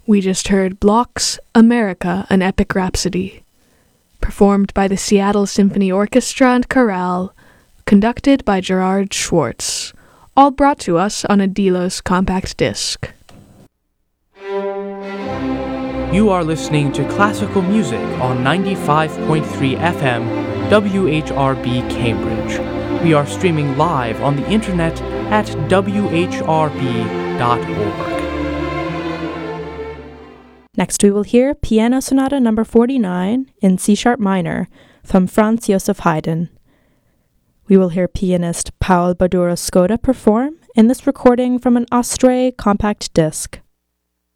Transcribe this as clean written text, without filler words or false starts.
We just heard Bloch's America, an Epic Rhapsody, performed by the Seattle Symphony Orchestra and Chorale, conducted by Gerard Schwartz, all brought to us on a Delos compact disc. You are listening to classical music on 95.3 FM WHRB Cambridge. We are streaming live on the internet at whrb.org. Next we will hear Piano Sonata No. 49 in C-sharp minor from Franz Joseph Haydn. We will hear pianist Paul Badura Skoda perform in this recording from an Ostre compact disc.